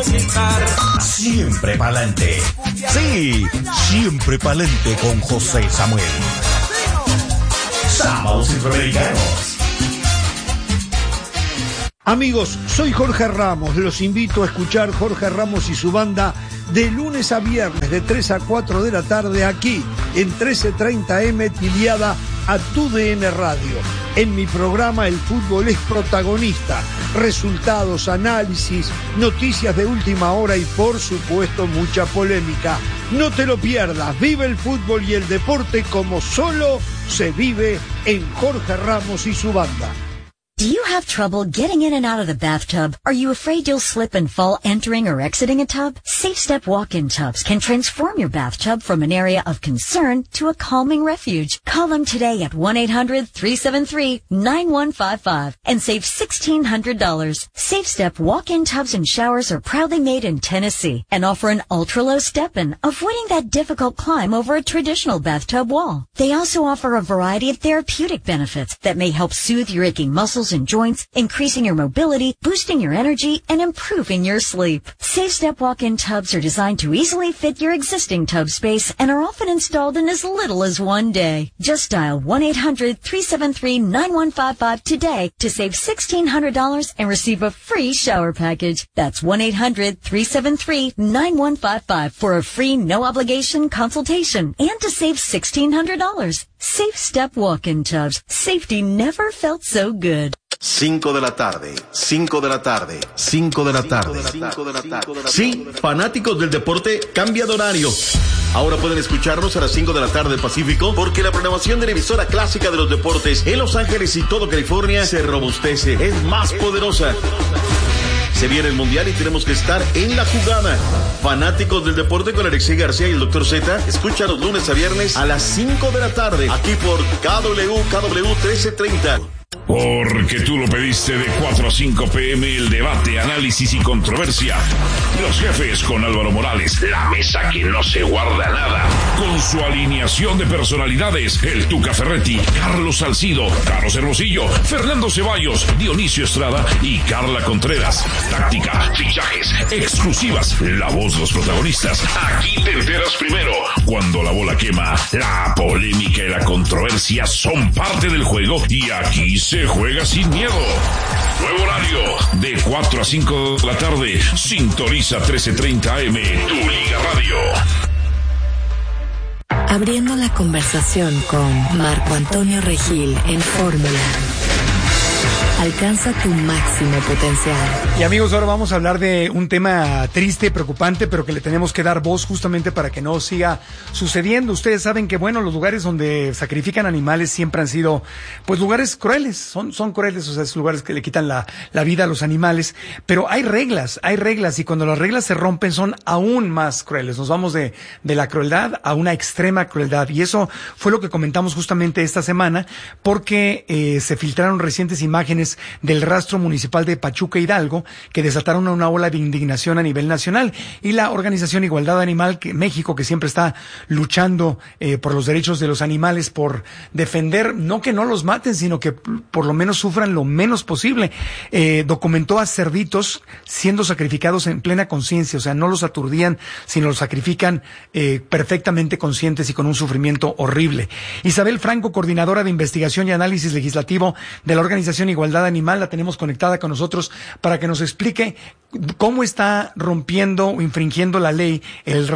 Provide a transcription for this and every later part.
Siempre pa'lante. Sí, siempre pa'lante con José Samuel. Sábados Centroamericanos. Amigos, soy Jorge Ramos. Los invito a escuchar Jorge Ramos y su banda de lunes a viernes de 3 a 4 de la tarde aquí en 1330M Tiliada a TUDN Radio. En mi programa el fútbol es protagonista. Resultados, análisis, noticias de última hora y por supuesto mucha polémica. No te lo pierdas. Vive el fútbol y el deporte como solo se vive en Jorge Ramos y su banda. Do you have trouble getting in and out of the bathtub? Are you afraid you'll slip and fall entering or exiting a tub? SafeStep walk-in tubs can transform your bathtub from an area of concern to a calming refuge. Call them today at 1-800-373-9155 and save $1,600. SafeStep walk-in tubs and showers are proudly made in Tennessee and offer an ultra-low step-in, avoiding that difficult climb over a traditional bathtub wall. They also offer a variety of therapeutic benefits that may help soothe your aching muscles and joints, increasing your mobility, boosting your energy, and improving your sleep. SafeStep walk-in tubs are designed to easily fit your existing tub space and are often installed in as little as one day. Just dial 1-800-373-9155 today to save $1,600 and receive a free shower package. That's 1-800-373-9155 for a free no-obligation consultation and to save $1,600. SafeStep walk-in tubs. Safety never felt so good. 5 de la tarde, 5 de la tarde, 5 de la tarde, 5 de la tarde. Sí, fanáticos del deporte, cambia de horario. Ahora pueden escucharnos a las 5 de la tarde del Pacífico porque la programación de la emisora clásica de los deportes en Los Ángeles y todo California se robustece, es más poderosa. Se viene el Mundial y tenemos que estar en la jugada. Fanáticos del deporte con Alexei García y el Dr. Z, escucha los lunes a viernes a las 5 de la tarde, aquí por KW 1330. Porque tú lo pediste de 4 a 5 p.m. el debate, análisis y controversia. Los jefes con Álvaro Morales, la mesa que no se guarda nada. Con su alineación de personalidades, el Tuca Ferretti, Carlos Salcido, Carlos Hermosillo, Fernando Ceballos, Dionisio Estrada y Carla Contreras. Táctica, fichajes, exclusivas, la voz de los protagonistas. Aquí te enteras primero. Cuando la bola quema, la polémica y la controversia son parte del juego y aquí se juega sin miedo. Nuevo horario, de 4 a 5 de la tarde. Sintoniza 1330 AM, tu Liga Radio. Abriendo la conversación con Marco Antonio Regil en Fórmula. Alcanza tu máximo potencial. Y amigos, ahora vamos a hablar de un tema triste, preocupante, pero que le tenemos que dar voz justamente para que no siga sucediendo. Ustedes saben que, bueno, los lugares donde sacrifican animales siempre han sido, pues, lugares crueles. Son crueles, o sea, es lugares que le quitan la vida a los animales. Pero hay reglas, y cuando las reglas se rompen son aún más crueles. Nos vamos de la crueldad a una extrema crueldad. Y eso fue lo que comentamos justamente esta semana, porque se filtraron recientes imágenes del rastro municipal de Pachuca Hidalgo que desataron una ola de indignación a nivel nacional, y la organización Igualdad Animal México, que siempre está luchando por los derechos de los animales, por defender, no que no los maten, sino que por lo menos sufran lo menos posible, documentó a cerditos siendo sacrificados en plena conciencia, o sea, no los aturdían, sino los sacrifican perfectamente conscientes y con un sufrimiento horrible. Isabel Franco, coordinadora de investigación y análisis legislativo de la organización Igualdad Animal, la tenemos conectada con nosotros para que nos explique cómo está rompiendo o infringiendo la ley el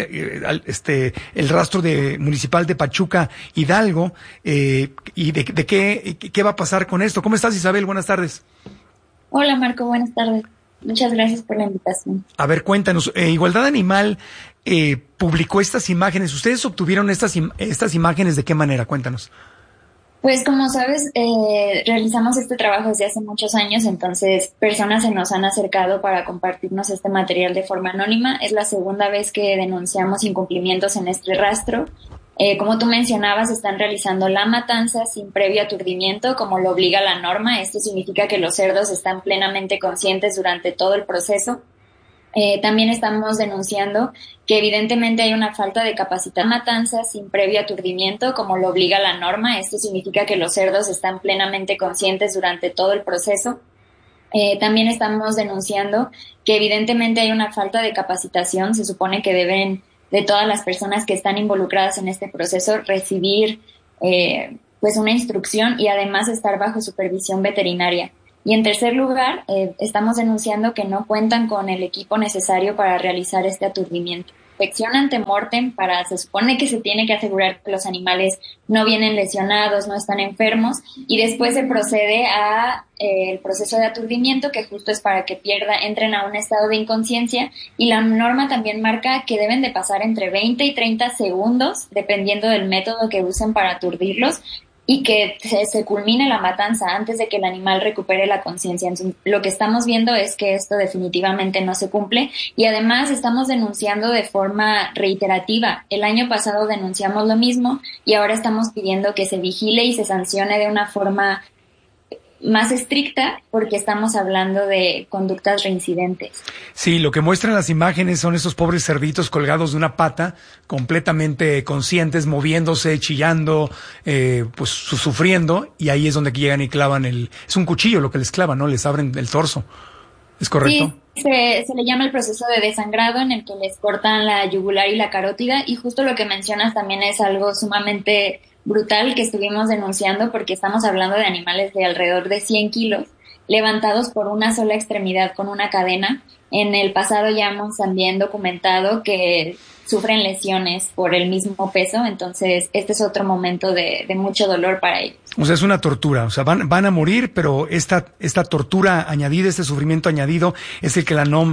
rastro municipal de Pachuca Hidalgo, y de qué va a pasar con esto. ¿Cómo estás, Isabel? Buenas tardes. Hola, Marco, buenas tardes. Muchas gracias por la invitación. A ver, cuéntanos, Igualdad Animal publicó estas imágenes. ¿Ustedes obtuvieron estas imágenes de qué manera? Cuéntanos. Pues como sabes, realizamos este trabajo desde hace muchos años, entonces personas se nos han acercado para compartirnos este material de forma anónima. Es la segunda vez que denunciamos incumplimientos en este rastro. Como tú mencionabas, están realizando la matanza sin previo aturdimiento, como lo obliga la norma. Esto significa que los cerdos están plenamente conscientes durante todo el proceso. También estamos denunciando que evidentemente hay una falta de capacidad de matanza sin previo aturdimiento, como lo obliga la norma. Esto significa que los cerdos están plenamente conscientes durante todo el proceso. También estamos denunciando que evidentemente hay una falta de capacitación. Se supone que deben, de todas las personas que están involucradas en este proceso, recibir pues una instrucción y además estar bajo supervisión veterinaria. Y en tercer lugar, estamos denunciando que no cuentan con el equipo necesario para realizar este aturdimiento. Inspección ante-mortem se supone que se tiene que asegurar que los animales no vienen lesionados, no están enfermos, y después se procede a el proceso de aturdimiento, que justo es para que entren a un estado de inconsciencia, y la norma también marca que deben de pasar entre 20 y 30 segundos, dependiendo del método que usen para aturdirlos, y que se culmine la matanza antes de que el animal recupere la conciencia. Entonces, lo que estamos viendo es que esto definitivamente no se cumple, y además estamos denunciando de forma reiterativa. El año pasado denunciamos lo mismo y ahora estamos pidiendo que se vigile y se sancione de una forma más estricta, porque estamos hablando de conductas reincidentes. Sí, lo que muestran las imágenes son esos pobres cerditos colgados de una pata, completamente conscientes, moviéndose, chillando, pues sufriendo, y ahí es donde llegan y clavan es un cuchillo lo que les clavan, ¿no? Les abren el torso. ¿Es correcto? Sí, se le llama el proceso de desangrado, en el que les cortan la yugular y la carótida, y justo lo que mencionas también es algo sumamente brutal que estuvimos denunciando, porque estamos hablando de animales de alrededor de 100 kilos levantados por una sola extremidad con una cadena. En el pasado ya hemos también documentado que sufren lesiones por el mismo peso, entonces este es otro momento de mucho dolor para ellos. O sea, es una tortura, o sea, van a morir, pero esta tortura añadida, este sufrimiento añadido, es el que la NOM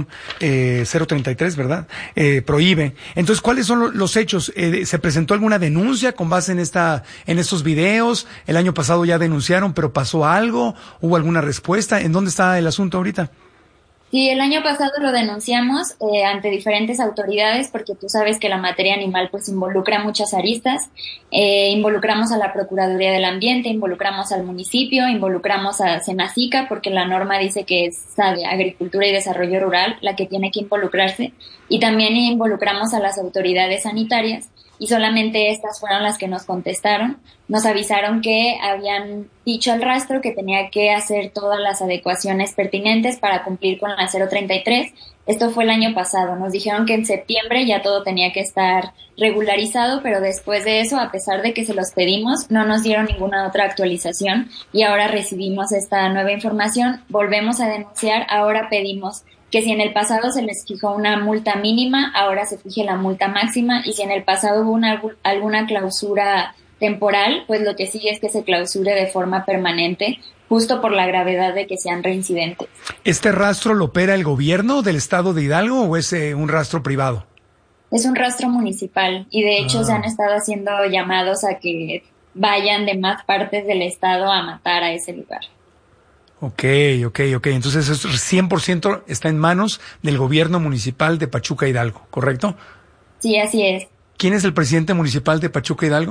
033, ¿verdad?, prohíbe. Entonces, ¿cuáles son los hechos? ¿Se presentó alguna denuncia con base en estos videos? El año pasado ya denunciaron, pero ¿pasó algo? ¿Hubo alguna respuesta? ¿En dónde está el asunto ahorita? Sí, el año pasado lo denunciamos ante diferentes autoridades, porque tú sabes que la materia animal pues involucra muchas aristas. Involucramos a la Procuraduría del Ambiente, involucramos al municipio, involucramos a Senacica, porque la norma dice que es Agricultura y Desarrollo Rural la que tiene que involucrarse, y también involucramos a las autoridades sanitarias, y solamente estas fueron las que nos contestaron. Nos avisaron que habían dicho al rastro que tenía que hacer todas las adecuaciones pertinentes para cumplir con la 033. Esto fue el año pasado. Nos dijeron que en septiembre ya todo tenía que estar regularizado, pero después de eso, a pesar de que se los pedimos, no nos dieron ninguna otra actualización, y ahora recibimos esta nueva información. Volvemos a denunciar, ahora pedimos que si en el pasado se les fijó una multa mínima, ahora se fije la multa máxima, y si en el pasado hubo alguna clausura temporal, pues lo que sigue es que se clausure de forma permanente, justo por la gravedad de que sean reincidentes. ¿Este rastro lo opera el gobierno del estado de Hidalgo o es un rastro privado? Es un rastro municipal, y de hecho se han estado haciendo llamados a que vayan de más partes del estado a matar a ese lugar. Ok. Entonces, eso 100% está en manos del gobierno municipal de Pachuca Hidalgo, ¿correcto? Sí, así es. ¿Quién es el presidente municipal de Pachuca Hidalgo?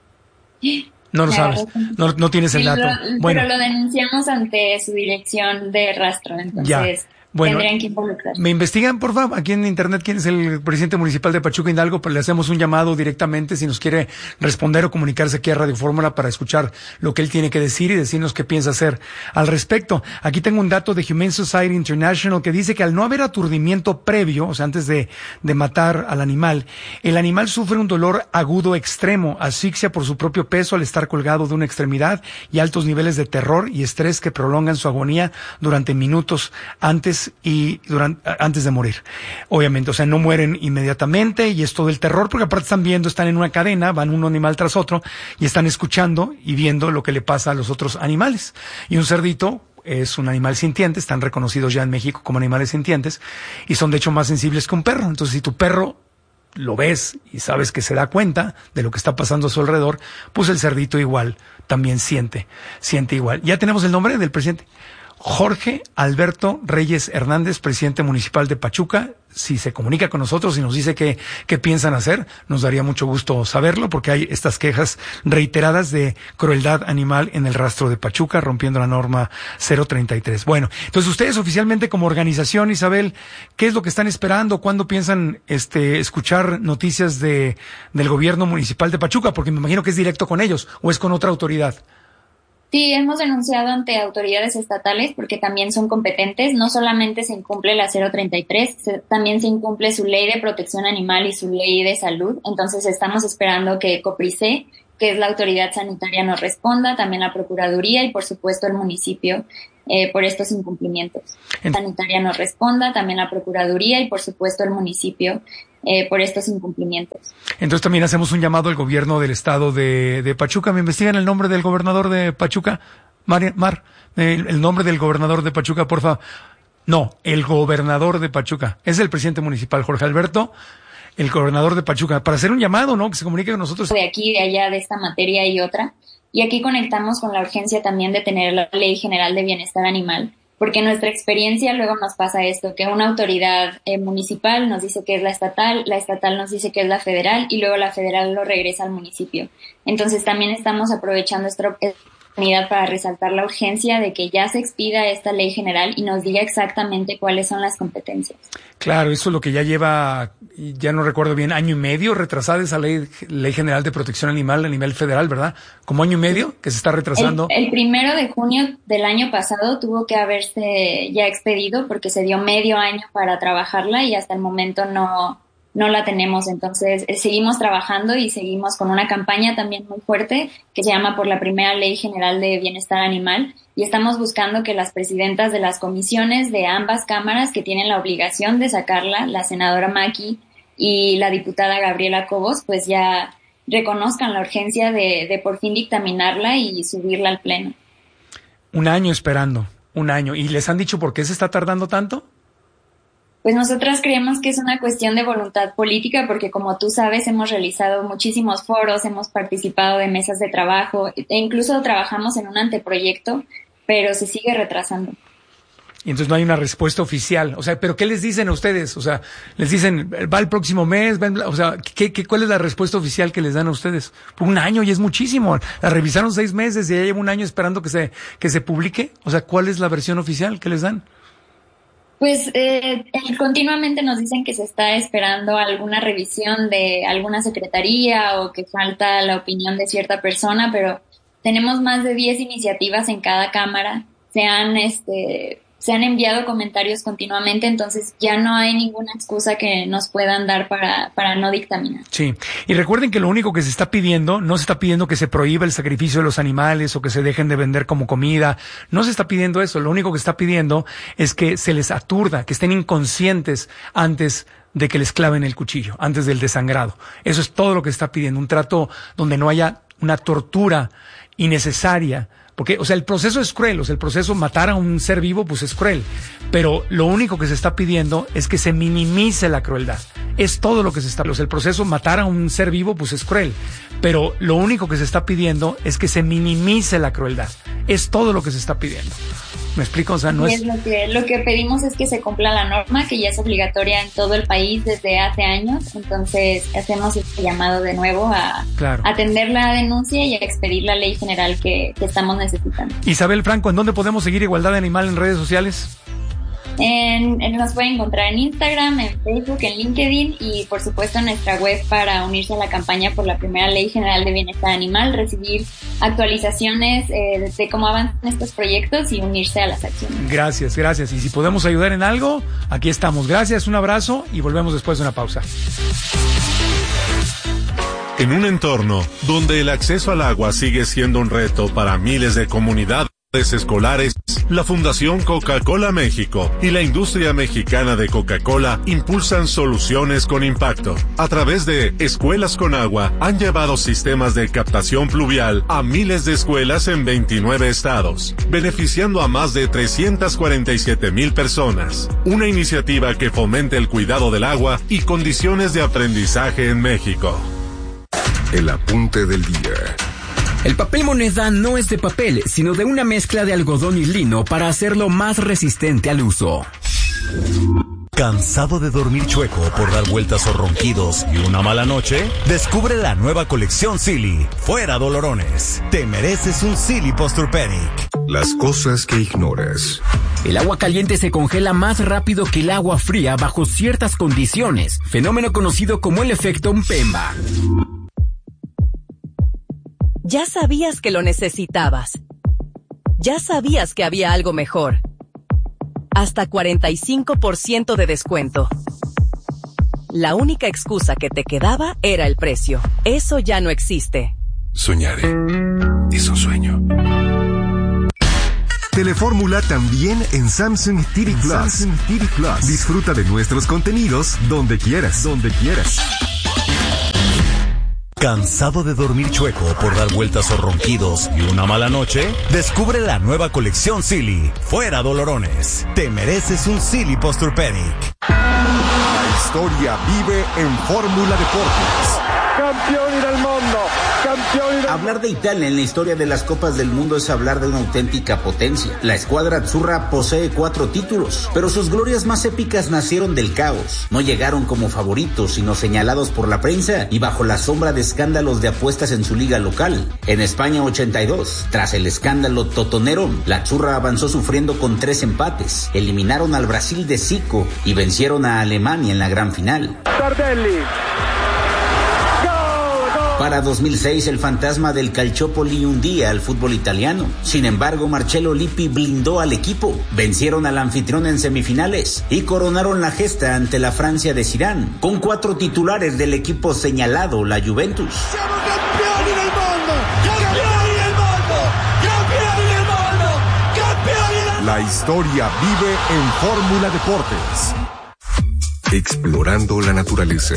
No lo sabes, no tienes el dato. Bueno, pero lo denunciamos ante su dirección de rastro, entonces tendrían que involucrarse. Me investigan, por favor, aquí en internet quién es el presidente municipal de Pachuca Hidalgo, pero le hacemos un llamado directamente si nos quiere responder o comunicarse aquí a Radio Fórmula para escuchar lo que él tiene que decir y decirnos qué piensa hacer al respecto. Aquí tengo un dato de Humane Society International que dice que al no haber aturdimiento previo, o sea, antes de matar al animal, el animal sufre un dolor agudo extremo, asfixia por su propio peso al estar colgado de una extremidad, y altos niveles de terror y estrés que prolongan su agonía durante minutos antes de morir. Obviamente, o sea, no mueren inmediatamente, y es todo el terror, porque aparte están en una cadena, van un animal tras otro, y están escuchando y viendo lo que le pasa a los otros animales. Y un cerdito es un animal sintiente, están reconocidos ya en México como animales sintientes, y son de hecho más sensibles que un perro. Entonces, si tu perro lo ves y sabes que se da cuenta de lo que está pasando a su alrededor, pues el cerdito igual también siente igual. Ya tenemos el nombre del presidente. Jorge Alberto Reyes Hernández, presidente municipal de Pachuca. Si se comunica con nosotros y nos dice qué piensan hacer, nos daría mucho gusto saberlo, porque hay estas quejas reiteradas de crueldad animal en el rastro de Pachuca, rompiendo la norma 033. Bueno, entonces ustedes oficialmente como organización, Isabel, ¿qué es lo que están esperando? ¿Cuándo piensan escuchar noticias del gobierno municipal de Pachuca? Porque me imagino que es directo con ellos, ¿o es con otra autoridad? Sí, hemos denunciado ante autoridades estatales porque también son competentes. No solamente se incumple la 033, también se incumple su ley de protección animal y su ley de salud. Entonces estamos esperando que COPRISE, que es la autoridad sanitaria, nos responda, también la Procuraduría y por supuesto el municipio por estos incumplimientos. La sanitaria nos responda, también la Procuraduría y por supuesto el municipio por estos incumplimientos. Entonces también hacemos un llamado al gobierno del estado de Pachuca. ¿Me investigan el nombre del gobernador de Pachuca? El nombre del gobernador de Pachuca, por favor. No, el gobernador de Pachuca. Es el presidente municipal, Jorge Alberto, el gobernador de Pachuca, para hacer un llamado, ¿no? Que se comunique con nosotros. De aquí, de allá, de esta materia y otra. Y aquí conectamos con la urgencia también de tener la Ley General de Bienestar Animal, porque en nuestra experiencia luego nos pasa esto, que una autoridad municipal nos dice que es la estatal nos dice que es la federal y luego la federal lo regresa al municipio. Entonces también estamos aprovechando esta oportunidad para resaltar la urgencia de que ya se expida esta ley general y nos diga exactamente cuáles son las competencias. Claro, eso es lo que ya lleva, ya no recuerdo bien, año y medio retrasada esa ley general de protección animal a nivel federal, ¿verdad? Como año y medio que se está retrasando. El 1 de junio del año pasado tuvo que haberse ya expedido porque se dio medio año para trabajarla y hasta el momento no la tenemos. Entonces seguimos trabajando y seguimos con una campaña también muy fuerte que se llama por la primera Ley General de Bienestar Animal y estamos buscando que las presidentas de las comisiones de ambas cámaras que tienen la obligación de sacarla, la senadora Maki y la diputada Gabriela Cobos, pues ya reconozcan la urgencia de por fin dictaminarla y subirla al pleno. Un año esperando, un año. ¿Y les han dicho por qué se está tardando tanto? Pues nosotras creemos que es una cuestión de voluntad política porque, como tú sabes, hemos realizado muchísimos foros, hemos participado de mesas de trabajo e incluso trabajamos en un anteproyecto, pero se sigue retrasando. Y entonces no hay una respuesta oficial. O sea, ¿pero qué les dicen a ustedes? O sea, les dicen, va el próximo mes, o sea, ¿cuál es la respuesta oficial que les dan a ustedes? Un año y es muchísimo. La revisaron 6 meses y ya lleva un año esperando que se publique. O sea, ¿cuál es la versión oficial que les dan? Pues continuamente nos dicen que se está esperando alguna revisión de alguna secretaría o que falta la opinión de cierta persona, pero tenemos más de 10 iniciativas en cada cámara. Se han enviado comentarios continuamente, entonces ya no hay ninguna excusa que nos puedan dar para no dictaminar. Sí, y recuerden que lo único que se está pidiendo, no se está pidiendo que se prohíba el sacrificio de los animales o que se dejen de vender como comida, no se está pidiendo eso, lo único que está pidiendo es que se les aturda, que estén inconscientes antes de que les claven el cuchillo, antes del desangrado. Eso es todo lo que se está pidiendo, un trato donde no haya una tortura innecesaria. Porque, o sea, el proceso es cruel, o sea, el proceso matar a un ser vivo, pues es cruel. Pero lo único que se está pidiendo es que se minimice la crueldad. Es todo lo que se está pidiendo. O sea, el proceso matar a un ser vivo, pues es cruel. Pero lo único que se está pidiendo es que se minimice la crueldad. Es todo lo que se está pidiendo. ¿Me explico? O sea, no es... Lo que pedimos es que se cumpla la norma, que ya es obligatoria en todo el país desde hace años. Entonces, hacemos este llamado de nuevo a atender la denuncia y a expedir la ley general que estamos necesitando. Isabel Franco, ¿en dónde podemos seguir Igualdad Animal en redes sociales? Nos pueden encontrar en Instagram, en Facebook, en LinkedIn y por supuesto en nuestra web para unirse a la campaña por la primera Ley General de Bienestar Animal, recibir actualizaciones de cómo avanzan estos proyectos y unirse a las acciones. Gracias. Y si podemos ayudar en algo, aquí estamos. Gracias, un abrazo y volvemos después de una pausa. En un entorno donde el acceso al agua sigue siendo un reto para miles de comunidades escolares, la Fundación Coca-Cola México y la industria mexicana de Coca-Cola impulsan soluciones con impacto. A través de Escuelas con Agua han llevado sistemas de captación pluvial a miles de escuelas en 29 estados, beneficiando a más de 347,000 personas. Una iniciativa que fomenta el cuidado del agua y condiciones de aprendizaje en México. El apunte del día. El papel moneda no es de papel, sino de una mezcla de algodón y lino para hacerlo más resistente al uso. ¿Cansado de dormir chueco por dar vueltas o ronquidos y una mala noche? Descubre la nueva colección Silly. Fuera dolorones. Te mereces un Silly Posturepedic. Las cosas que ignoras. El agua caliente se congela más rápido que el agua fría bajo ciertas condiciones, fenómeno conocido como el efecto Mpemba. Ya sabías que lo necesitabas, ya sabías que había algo mejor. Hasta 45% de descuento. La única excusa que te quedaba era el precio. Eso ya no existe. Soñaré. Es un sueño. Telefórmula también en Samsung TV Plus. Disfruta de nuestros contenidos donde quieras. ¿Cansado de dormir chueco por dar vueltas o ronquidos y una mala noche? Descubre la nueva colección Silly. Fuera dolorones. Te mereces un Silly Posturepedic. La historia vive en Fórmula Deportes. Campioni del mondo. Hablar de Italia en la historia de las Copas del Mundo es hablar de una auténtica potencia. La escuadra azzurra posee 4 títulos, pero sus glorias más épicas nacieron del caos. No llegaron como favoritos, sino señalados por la prensa y bajo la sombra de escándalos de apuestas en su liga local. En España 82, tras el escándalo totonero, la azzurra avanzó sufriendo con 3 empates. Eliminaron al Brasil de Zico y vencieron a Alemania en la gran final. Tardelli. Para 2006, el fantasma del Calciopoli hundía al fútbol italiano. Sin embargo, Marcello Lippi blindó al equipo. Vencieron al anfitrión en semifinales y coronaron la gesta ante la Francia de Zidane, con 4 titulares del equipo señalado, la Juventus. ¡Siamo campioni del mondo! ¡Campioni del mondo! ¡Campioni del mondo! ¡Campioni del mondo! La historia vive en Fórmula Deportes. Explorando la naturaleza.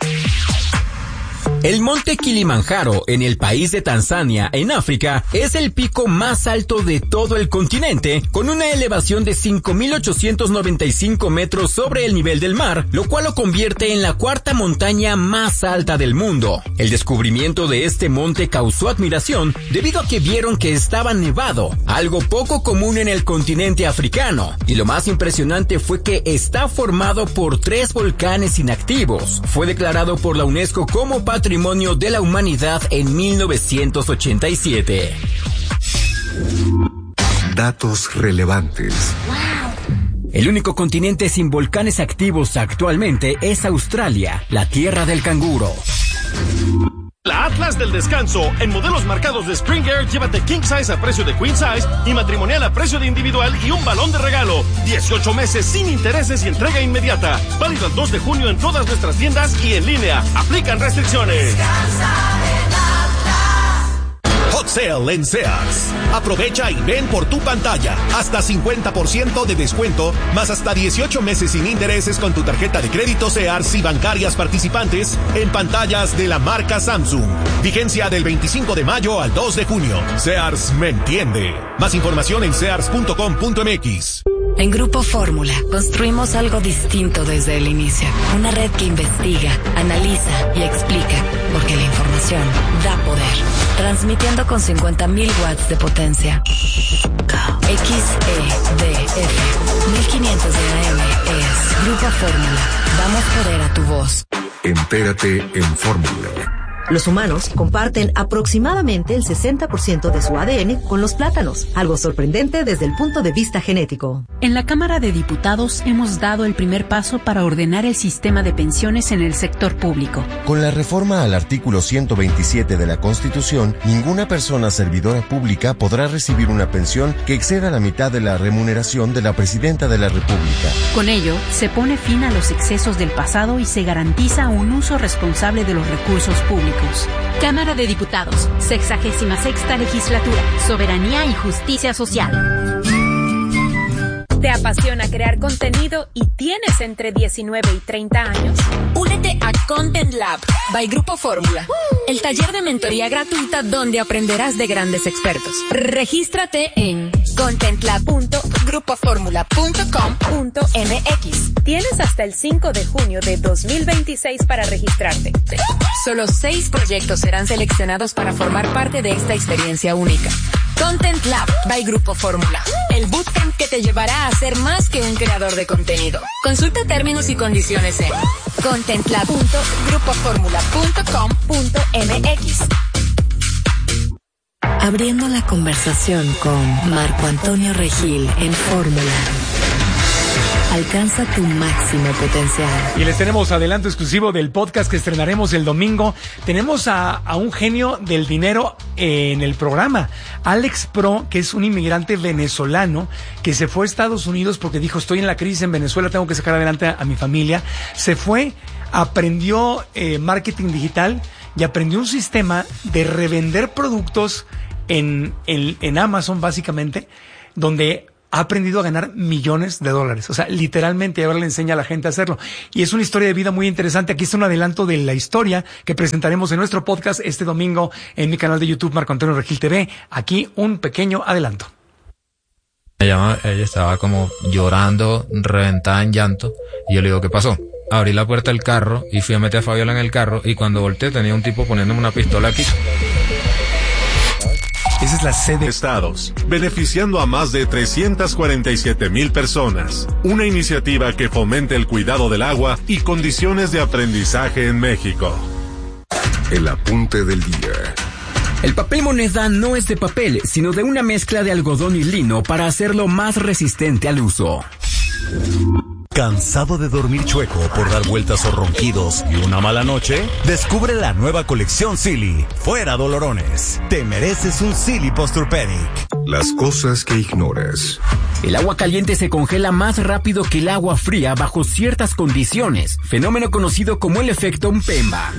El monte Kilimanjaro, en el país de Tanzania, en África, es el pico más alto de todo el continente, con una elevación de 5.895 metros sobre el nivel del mar, lo cual lo convierte en la 4ª montaña más alta del mundo. El descubrimiento de este monte causó admiración debido a que vieron que estaba nevado, algo poco común en el continente africano, y lo más impresionante fue que está formado por 3 volcanes inactivos. Fue declarado por la UNESCO como Patrimonio de la Humanidad en 1987. Datos relevantes. El único continente sin volcanes activos actualmente es Australia, la tierra del canguro. La Atlas del descanso, en modelos marcados de Springer, llévate King Size a precio de Queen Size y matrimonial a precio de individual y un balón de regalo. 18 meses sin intereses y entrega inmediata. Válido el 2 de junio en todas nuestras tiendas y en línea. Aplican restricciones. Hot Sale en Sears. Aprovecha y ven por tu pantalla. Hasta 50% de descuento, más hasta 18 meses sin intereses con tu tarjeta de crédito Sears y bancarias participantes en pantallas de la marca Samsung. Vigencia del 25 de mayo al 2 de junio. Sears me entiende. Más información en sears.com.mx. En Grupo Fórmula construimos algo distinto desde el inicio. Una red que investiga, analiza y explica, porque la información da poder. Transmitiendo con 50.000 watts de potencia. XEDF 1500 de AM es Grupo Fórmula. Damos poder a tu voz. Entérate en Fórmula. Los humanos comparten aproximadamente el 60% de su ADN con los plátanos, algo sorprendente desde el punto de vista genético. En la Cámara de Diputados hemos dado el primer paso para ordenar el sistema de pensiones en el sector público. Con la reforma al artículo 127 de la Constitución, ninguna persona servidora pública podrá recibir una pensión que exceda la mitad de la remuneración de la Presidenta de la República. Con ello, se pone fin a los excesos del pasado y se garantiza un uso responsable de los recursos públicos. Cámara de Diputados, 66ª Legislatura, Soberanía y Justicia Social. ¿Te apasiona crear contenido y tienes entre 19 y 30 años? Únete a Content Lab by Grupo Fórmula, el taller de mentoría gratuita donde aprenderás de grandes expertos. Regístrate en contentlab.grupoformula.com.mx. Tienes hasta el 5 de junio de 2026 para registrarte. Solo 6 proyectos serán seleccionados para formar parte de esta experiencia única. Content Lab by Grupo Fórmula, el bootcamp que te llevará a ser más que un creador de contenido. Consulta términos y condiciones en contentlab.grupoformula.com.mx. Abriendo la conversación con Marco Antonio Regil en Fórmula. Alcanza tu máximo potencial. Y les tenemos adelanto exclusivo del podcast que estrenaremos el domingo. Tenemos a un genio del dinero en el programa, Alex Pro, que es un inmigrante venezolano que se fue a Estados Unidos porque dijo, estoy en la crisis en Venezuela, tengo que sacar adelante a mi familia. Se fue, aprendió marketing digital y aprendió un sistema de revender productos en Amazon, básicamente, donde ha aprendido a ganar millones de dólares. O sea, literalmente ahora le enseña a la gente a hacerlo. Y es una historia de vida muy interesante. Aquí está un adelanto de la historia que presentaremos en nuestro podcast este domingo en mi canal de YouTube, Marco Antonio Regil TV. Aquí un pequeño adelanto. Ella estaba como llorando, reventada en llanto. Y yo le digo, ¿qué pasó? Abrí la puerta del carro y fui a meter a Fabiola en el carro. Y cuando volteé tenía un tipo poniéndome una pistola aquí. Esa es la sede de Estados, beneficiando a más de 347,000 personas. Una iniciativa que fomenta el cuidado del agua y condiciones de aprendizaje en México. El apunte del día. El papel moneda no es de papel, sino de una mezcla de algodón y lino para hacerlo más resistente al uso. ¿Cansado de dormir chueco por dar vueltas o ronquidos y una mala noche? Descubre la nueva colección Silly. Fuera dolorones. Te mereces un Silly Posturepedic. Las cosas que ignoras. El agua caliente se congela más rápido que el agua fría bajo ciertas condiciones, fenómeno conocido como el efecto Mpemba.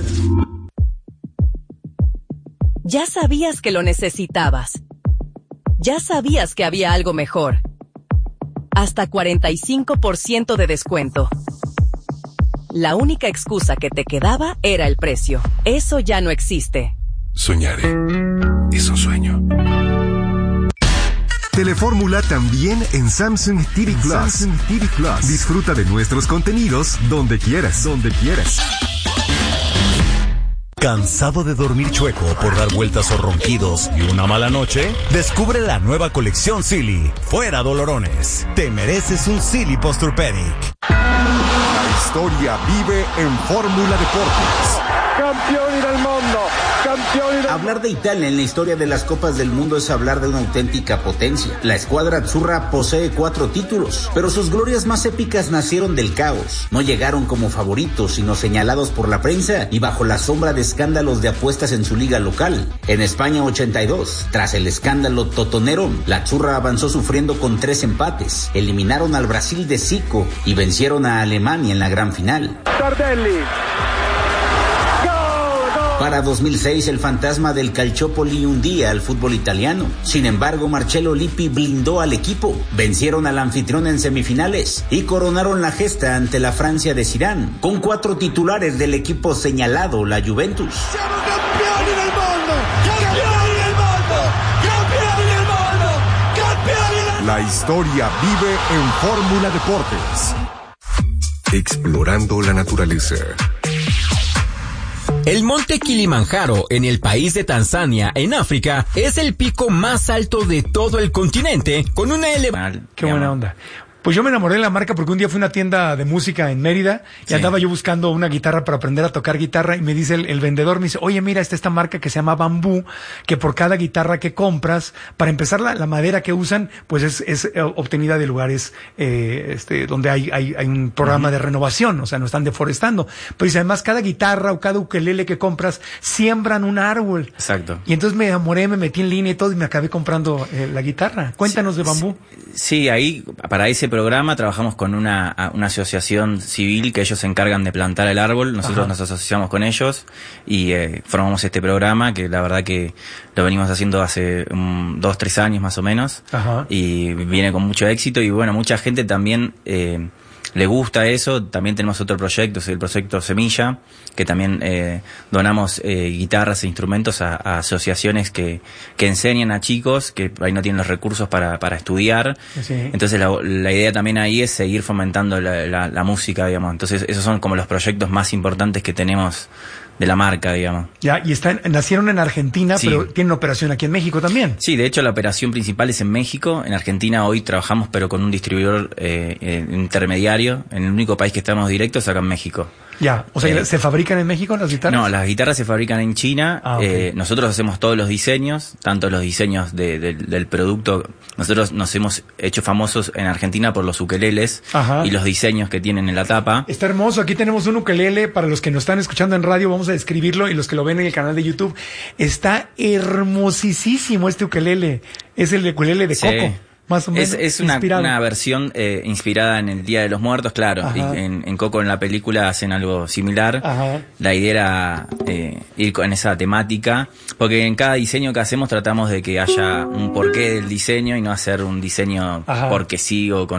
Ya sabías que lo necesitabas. Ya sabías que había algo mejor. Hasta 45% de descuento. La única excusa que te quedaba era el precio. Eso ya no existe. Soñaré. Es un sueño. Telefórmula también en Samsung TV Plus. Samsung TV Plus. Disfruta de nuestros contenidos donde quieras. ¿Cansado de dormir chueco por dar vueltas o ronquidos y una mala noche? Descubre la nueva colección Silly. Fuera dolorones. Te mereces un Silly Posturepedic. La historia vive en Fórmula Deportes. Campioni del mundo. Hablar de Italia en la historia de las Copas del Mundo es hablar de una auténtica potencia. La escuadra azzurra posee 4 títulos, pero sus glorias más épicas nacieron del caos. No llegaron como favoritos, sino señalados por la prensa y bajo la sombra de escándalos de apuestas en su liga local. En España 82, tras el escándalo totonero, la azzurra avanzó sufriendo con 3 empates. Eliminaron al Brasil de Zico y vencieron a Alemania en la gran final. Tardelli. Para 2006, el fantasma del Calciopoli hundía al fútbol italiano. Sin embargo, Marcello Lippi blindó al equipo. Vencieron al anfitrión en semifinales y coronaron la gesta ante la Francia de Zidane, con 4 titulares del equipo señalado, la Juventus. Siamo campioni del mundo. Campioni del mundo. Campioni del mundo. Campioni del mundo. La historia vive en Fórmula Deportes. Explorando la naturaleza. El monte Kilimanjaro, en el país de Tanzania, en África, es el pico más alto de todo el continente, con una elevación. Qué buena onda. Pues yo me enamoré de la marca porque un día fui a una tienda de música en Mérida y andaba yo buscando una guitarra para aprender a tocar guitarra y me dice el vendedor, me dice, oye, mira, esta marca que se llama Bambú, que por cada guitarra que compras, para empezar la madera que usan, pues es obtenida de lugares donde hay un programa de renovación, o sea, no están deforestando. Pero dice, además, cada guitarra o cada ukelele que compras, siembran un árbol. Exacto. Y entonces me enamoré, me metí en línea y todo y me acabé comprando la guitarra. Cuéntanos de Bambú. Sí, ahí, para ese programa trabajamos con una asociación civil que ellos se encargan de plantar el árbol. Nosotros nos asociamos con ellos y formamos este programa que la verdad que lo venimos haciendo hace 2-3 años más o menos. Y viene con mucho éxito y bueno, mucha gente también le gusta eso. También tenemos otro proyecto, es el proyecto Semilla, que también donamos guitarras e instrumentos a asociaciones que enseñan a chicos que ahí no tienen los recursos para estudiar. Sí. Entonces la idea también ahí es seguir fomentando la música, digamos. Entonces esos son como los proyectos más importantes que tenemos de la marca, digamos. Ya, y nacieron en Argentina, sí, pero tienen operación aquí en México también. Sí, de hecho la operación principal es en México. En Argentina hoy trabajamos pero con un distribuidor intermediario. En el único país que estamos directos es acá en México. Ya, o sea, ¿se fabrican en México las guitarras? No, las guitarras se fabrican en China. Okay. Nosotros hacemos todos los diseños, tanto los diseños del producto. Nosotros nos hemos hecho famosos en Argentina por los ukeleles y los diseños que tienen en la tapa. Está hermoso. Aquí tenemos un ukelele. Para los que nos están escuchando en radio, vamos a describirlo, y los que lo ven en el canal de YouTube. Está hermosísimo este ukelele. Es el ukelele de Coco. Más o menos es una versión inspirada en el Día de los Muertos, claro. En Coco, en la película, hacen algo similar. La idea era ir con esa temática, porque en cada diseño que hacemos tratamos de que haya un porqué del diseño y no hacer un diseño porque sí o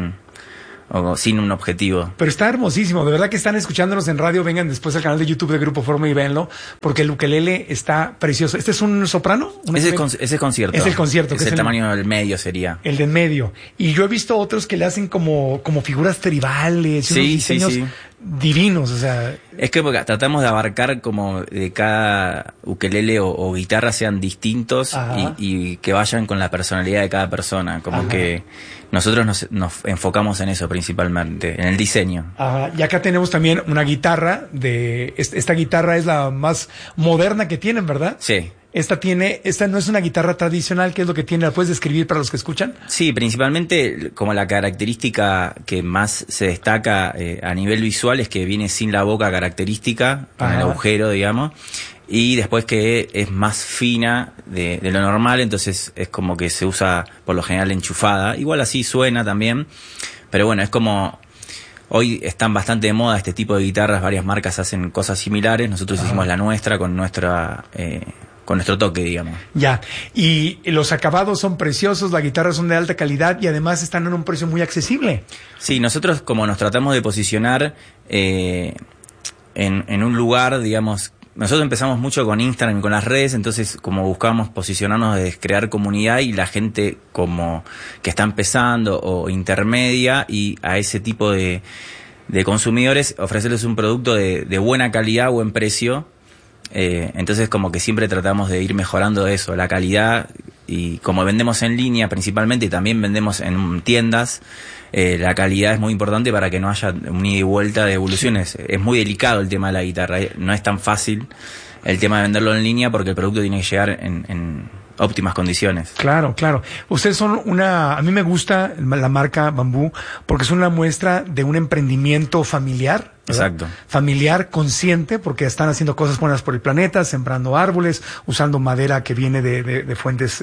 sin un objetivo. Pero está hermosísimo, de verdad que están escuchándonos en radio, vengan después al canal de YouTube de Grupo Fórmula y véanlo, porque el ukelele está precioso. ¿Este es un soprano? Ese es concierto. Es el concierto. Es el tamaño del medio sería. El del medio. Y yo he visto otros que le hacen como figuras tribales, unos diseños divinos, o sea. Es que porque tratamos de abarcar como de cada ukelele o guitarra sean distintos y que vayan con la personalidad de cada persona, como que nosotros nos enfocamos en eso principalmente, en el diseño. Y acá tenemos también una guitarra esta guitarra es la más moderna que tienen, ¿verdad? Sí. Esta no es una guitarra tradicional, ¿qué es lo que tiene? ¿La puedes describir para los que escuchan? Sí, principalmente como la característica que más se destaca a nivel visual es que viene sin la boca característica, con el agujero, digamos, y después que es más fina de lo normal, entonces es como que se usa por lo general enchufada. Igual así suena también, pero bueno, es como... Hoy están bastante de moda este tipo de guitarras, varias marcas hacen cosas similares, nosotros hicimos la nuestra con nuestro toque, digamos. Ya, y los acabados son preciosos, las guitarras son de alta calidad y además están en un precio muy accesible. Sí, nosotros como nos tratamos de posicionar en un lugar, digamos, nosotros empezamos mucho con Instagram y con las redes, entonces como buscamos posicionarnos de crear comunidad y la gente como que está empezando o intermedia, y a ese tipo de consumidores ofrecerles un producto de buena calidad, buen precio. Entonces como que siempre tratamos de ir mejorando eso, la calidad, y como vendemos en línea principalmente y también vendemos en tiendas, la calidad es muy importante para que no haya un ida y vuelta de evoluciones. Es muy delicado el tema de la guitarra, no es tan fácil el tema de venderlo en línea porque el producto tiene que llegar en óptimas condiciones. Claro, claro. Ustedes son a mí me gusta la marca Bambú porque es una muestra de un emprendimiento familiar. ¿verdad? Exacto. Familiar, consciente, porque están haciendo cosas buenas por el planeta, sembrando árboles, usando madera que viene de fuentes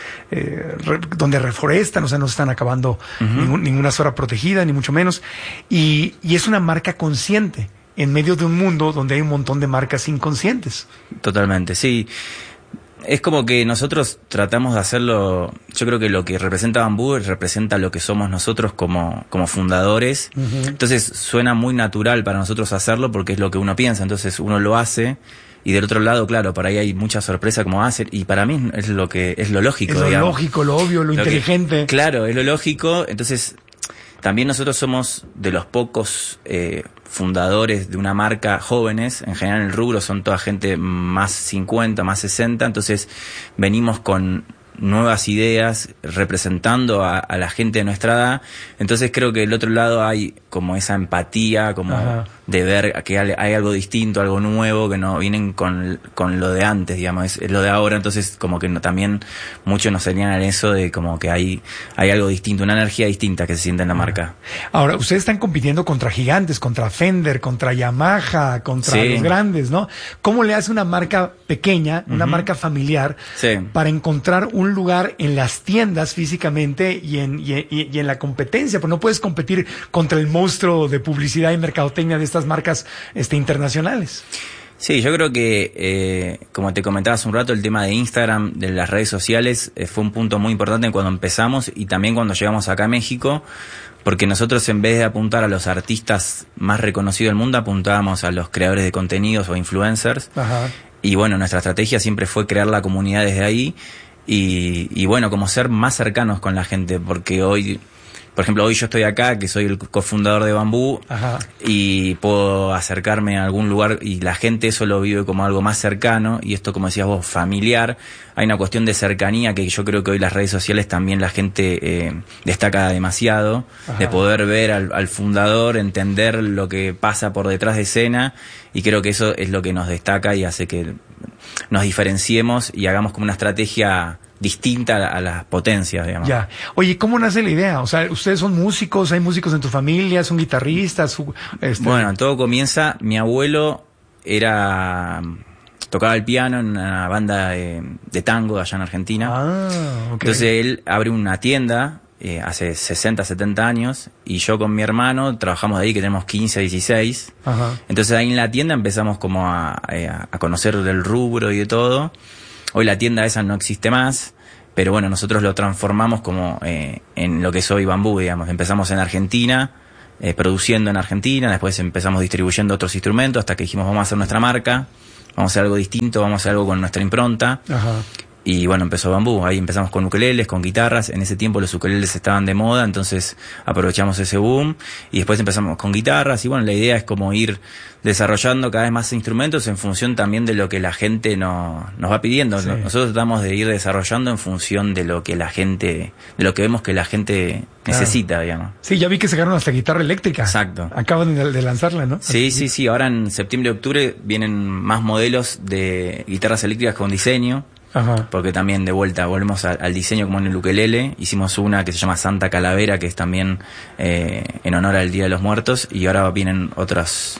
donde reforestan, o sea, no se están acabando ninguna zona protegida, ni mucho menos. Y es una marca consciente en medio de un mundo donde hay un montón de marcas inconscientes. Totalmente, sí. Es como que nosotros tratamos de hacerlo, yo creo que lo que representa Bambú representa lo que somos nosotros como fundadores. Entonces suena muy natural para nosotros hacerlo porque es lo que uno piensa, entonces uno lo hace y del otro lado, claro, por ahí hay mucha sorpresa como hacer, y para mí es lo lógico. Es lo lógico, lo obvio, lo inteligente. Claro, es lo lógico, entonces también nosotros somos de los pocos fundadores de una marca jóvenes, en general en el rubro son toda gente más 50, más 60, entonces venimos con nuevas ideas representando a la gente de nuestra edad, entonces creo que del otro lado hay como esa empatía, como de ver que hay algo distinto, algo nuevo, que no vienen con lo de antes, digamos, es lo de ahora, entonces como que también muchos nos señalan eso de como que hay algo distinto, una energía distinta que se siente en la marca. Ahora, ustedes están compitiendo contra gigantes, contra Fender, contra Yamaha, contra los grandes, ¿no? ¿Cómo le hace una marca pequeña, una marca familiar, para encontrar un lugar en las tiendas físicamente y en la competencia? Pues no puedes competir contra el monstruo de publicidad y mercadotecnia de estas marcas internacionales. Sí, yo creo que, como te comentaba hace un rato, el tema de Instagram, de las redes sociales, fue un punto muy importante cuando empezamos y también cuando llegamos acá a México, porque nosotros en vez de apuntar a los artistas más reconocidos del mundo, apuntábamos a los creadores de contenidos o influencers. Y bueno, nuestra estrategia siempre fue crear la comunidad desde ahí y bueno, como ser más cercanos con la gente, porque hoy por ejemplo, hoy yo estoy acá, que soy el cofundador de Bambú, y puedo acercarme a algún lugar y la gente eso lo vive como algo más cercano, y esto, como decías vos, familiar. Hay una cuestión de cercanía que yo creo que hoy las redes sociales también la gente destaca demasiado, de poder ver al fundador, entender lo que pasa por detrás de escena, y creo que eso es lo que nos destaca y hace que nos diferenciemos y hagamos como una estrategia distinta a las potencias, digamos. Ya. Oye, ¿cómo nace la idea? O sea, ¿ustedes son músicos? ¿Hay músicos en tu familia? ¿Son guitarristas? Bueno, todo comienza, mi abuelo tocaba el piano en una banda de tango allá en Argentina. Entonces él abre una tienda hace 60, 70 años, y yo con mi hermano trabajamos de ahí, que tenemos 15, 16. Entonces ahí en la tienda empezamos como a conocer del rubro y de todo. Hoy la tienda esa no existe más, pero bueno, nosotros lo transformamos como en lo que es hoy Bambú, digamos. Empezamos en Argentina, produciendo en Argentina, después empezamos distribuyendo otros instrumentos, hasta que dijimos, vamos a hacer nuestra marca, vamos a hacer algo distinto, vamos a hacer algo con nuestra impronta. Y bueno, empezó Bambú. Ahí empezamos con ukeleles, con guitarras. En ese tiempo los ukeleles estaban de moda, entonces aprovechamos ese boom. Y después empezamos con guitarras. Y bueno, la idea es como ir desarrollando cada vez más instrumentos en función también de lo que la gente nos va pidiendo. Sí. Nosotros tratamos de ir desarrollando en función de lo que de lo que vemos que la gente necesita, digamos. Sí, ya vi que sacaron hasta guitarra eléctrica. Exacto. Acaban de lanzarla, ¿no? Sí. Ahora en septiembre y octubre vienen más modelos de guitarras eléctricas con diseño. Porque también de vuelta volvemos al diseño como en el ukelele. Hicimos una que se llama Santa Calavera, que es también en honor al Día de los Muertos, y ahora vienen otros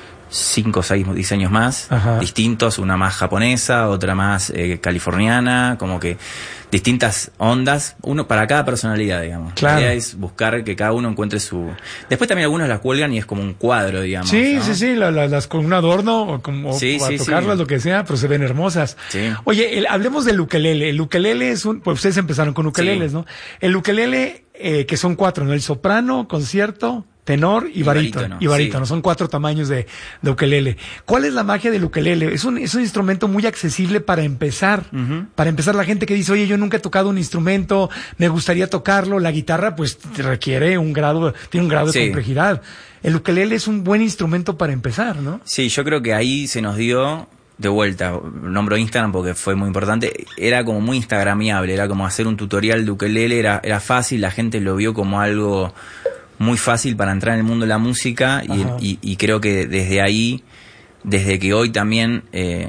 5 o 6 diseños más distintos, una más japonesa, otra más californiana, como que distintas ondas, uno para cada personalidad, digamos. Claro. La idea es buscar que cada uno encuentre su... Después también algunos las cuelgan y es como un cuadro, digamos. Sí, ¿no? sí, las con un adorno o a tocarlas, lo que sea, pero se ven hermosas. Sí. Oye, hablemos del ukelele. El ukelele es pues ustedes empezaron con ukeleles, ¿no? El ukelele, que son 4, ¿no? El soprano, concierto, tenor y barítono. Son 4 tamaños de ukelele. ¿Cuál es la magia del ukelele? Es un instrumento muy accesible para empezar. Para empezar, la gente que dice, oye, yo nunca he tocado un instrumento, me gustaría tocarlo. La guitarra, pues, tiene un grado de complejidad. El ukelele es un buen instrumento para empezar, ¿no? Sí, yo creo que ahí se nos dio... De vuelta, nombro Instagram porque fue muy importante, era como muy instagramiable, era como hacer un tutorial de ukelele, era fácil, la gente lo vio como algo muy fácil para entrar en el mundo de la música, y creo que desde ahí, desde que hoy también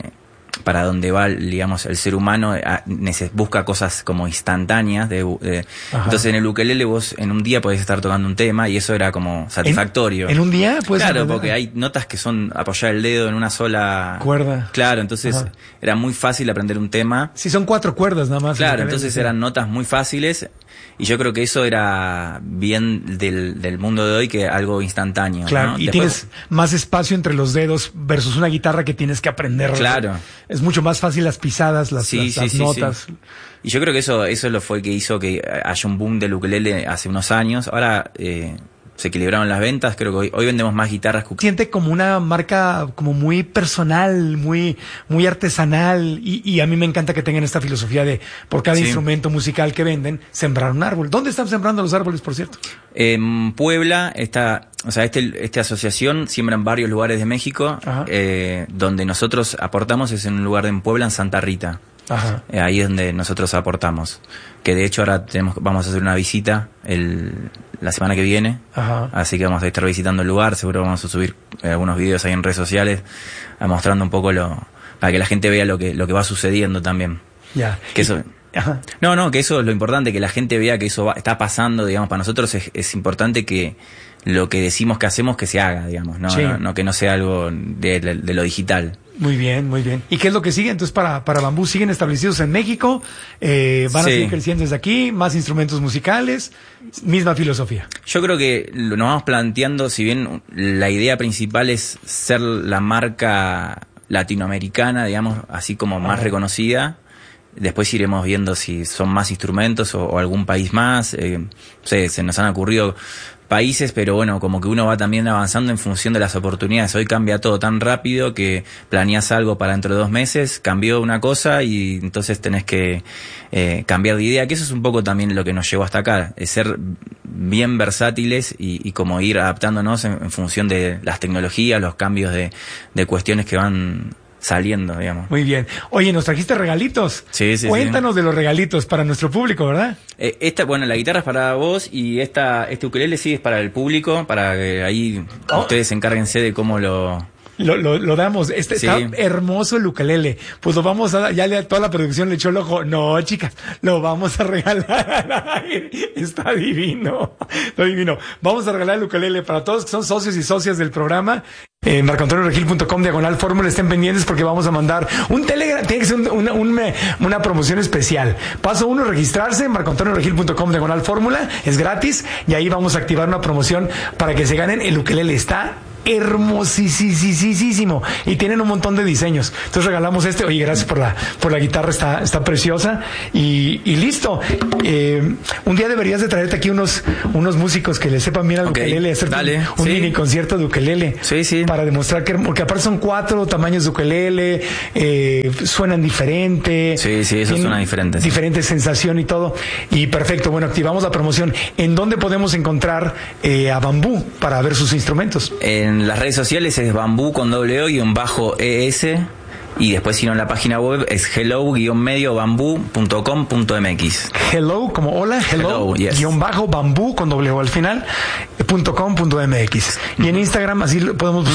para donde va, digamos, el ser humano busca cosas como instantáneas. Entonces en el ukelele vos en un día podés estar tocando un tema y eso era como satisfactorio. ¿En un día? Claro, porque hay notas que son apoyar el dedo en una sola cuerda. Claro, entonces era muy fácil aprender un tema. Sí, son 4 cuerdas nada más. Claro, entonces eran notas muy fáciles. Y yo creo que eso era bien del mundo de hoy, que algo instantáneo. Claro, ¿no? y tienes más espacio entre los dedos versus una guitarra que tienes que aprender. Claro. Es mucho más fácil las pisadas, las notas. Sí. Y yo creo que eso lo fue que hizo que haya un boom del ukelele hace unos años. Ahora se equilibraron las ventas, creo que hoy vendemos más guitarras que... Siente como una marca como muy personal, muy artesanal, y a mí me encanta que tengan esta filosofía de por cada instrumento musical que venden, sembrar un árbol. ¿Dónde están sembrando los árboles, por cierto? En Puebla esta asociación siembra en varios lugares de México, donde nosotros aportamos es en un lugar en Puebla, en Santa Rita. Ahí es donde nosotros aportamos, que de hecho ahora vamos a hacer una visita la semana que viene, así que vamos a estar visitando el lugar, seguro vamos a subir algunos videos ahí en redes sociales mostrando un poco para que la gente vea lo que va sucediendo también. Que eso que eso es lo importante, que la gente vea que eso está pasando, digamos. Para nosotros es importante que lo que decimos que hacemos que se haga, digamos, no que no sea algo de lo digital. Muy bien, muy bien. ¿Y qué es lo que sigue? Entonces, para Bambú, ¿siguen establecidos en México? ¿Van a seguir creciendo desde aquí? ¿Más instrumentos musicales? ¿Misma filosofía? Yo creo que nos vamos planteando, si bien la idea principal es ser la marca latinoamericana, digamos, así como más reconocida, después iremos viendo si son más instrumentos o algún país más. Se nos han ocurrido países, pero bueno, como que uno va también avanzando en función de las oportunidades. Hoy cambia todo tan rápido que planeas algo para dentro de 2 meses, cambió una cosa y entonces tenés que cambiar de idea, que eso es un poco también lo que nos llevó hasta acá, es ser bien versátiles y como ir adaptándonos en función de las tecnologías, los cambios de cuestiones que van saliendo, digamos. Muy bien. Oye, ¿nos trajiste regalitos? Sí. Cuéntanos de los regalitos para nuestro público, ¿verdad? La guitarra es para vos y este ukelele sí es para el público, para que ahí ustedes encárguense de cómo lo damos. Está hermoso el ukelele. Pues lo vamos a dar. Ya toda la producción le echó el ojo. No, chicas, lo vamos a regalar. Está divino. Está divino. Vamos a regalar el ukelele para todos que son socios y socias del programa. marcoantonioregil.com/fórmula, estén pendientes porque vamos a mandar un Telegram. Tiene que ser una promoción especial. Paso 1, registrarse, marcoantonioregil.com/fórmula, es gratis y ahí vamos a activar una promoción para que se ganen el ukelele. Está hermosísimo y tienen un montón de diseños. Entonces regalamos Oye, gracias por la guitarra, está preciosa y listo. Un día deberías de traerte aquí unos músicos que le sepan bien al ukelele, hacer un mini concierto de ukelele. Sí. Para demostrar porque aparte son 4 tamaños de ukelele, suenan diferente. Sí, eso suena diferente. Diferente sensación y todo. Y perfecto, bueno, activamos la promoción. ¿En dónde podemos encontrar a Bambú para ver sus instrumentos? En las redes sociales es bambú con _ES y después si no en la página web es hello-bambú.com.mx. Hello como hola, _bambú con _o al final .com.mx. Y en Instagram así podemos